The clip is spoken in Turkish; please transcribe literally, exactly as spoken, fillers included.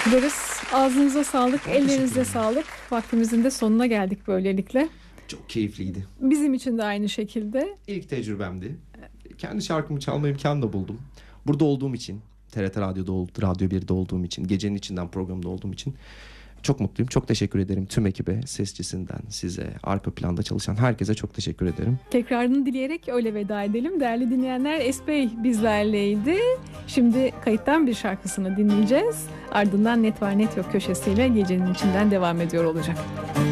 ederiz. Ağzınıza sağlık, ellerinize sağlık. Vaktimizin de sonuna geldik böylelikle. Çok keyifliydi. Bizim için de aynı şekilde. İlk tecrübemdi. Kendi şarkımı çalma imkanı da buldum. Burada olduğum için, T R T Radyo'da, Radyo bir'de olduğum için, gecenin içinden programda olduğum için çok mutluyum. Çok teşekkür ederim tüm ekibe, sesçisinden size, arka planda çalışan herkese çok teşekkür ederim. Tekrarını dileyerek öyle veda edelim. Değerli dinleyenler, Esbey bizlerleydi. Şimdi kayıttan bir şarkısını dinleyeceğiz. Ardından Net Var Net Yok köşesiyle gecenin içinden devam ediyor olacak.